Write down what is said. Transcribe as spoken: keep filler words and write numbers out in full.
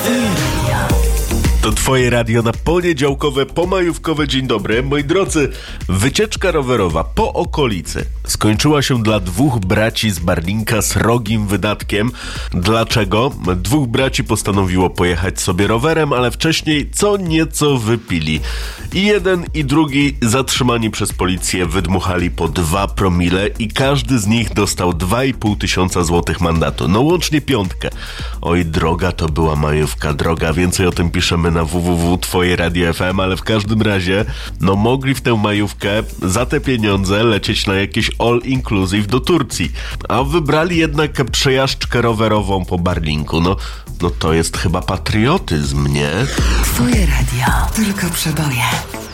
To twoje radio na poniedziałkowe, pomajówkowe. Dzień dobry. Moi drodzy, wycieczka rowerowa po okolicy skończyła się dla dwóch braci z Barlinka srogim wydatkiem. Dlaczego? Dwóch braci postanowiło pojechać sobie rowerem, ale wcześniej co nieco wypili. I jeden i drugi zatrzymani przez policję wydmuchali po dwa promile i każdy z nich dostał dwa i pół tysiąca złotych mandatu. No łącznie piątkę. Oj, droga to była majówka, droga. Więcej o tym piszemy na w w w kropka twoje radio kropka f m, ale w każdym razie no mogli w tę majówkę za te pieniądze lecieć na jakieś all inclusive do Turcji, a wybrali jednak przejażdżkę rowerową po Barlinku. No, no to jest chyba patriotyzm, nie? Twoje radio, tylko przeboje.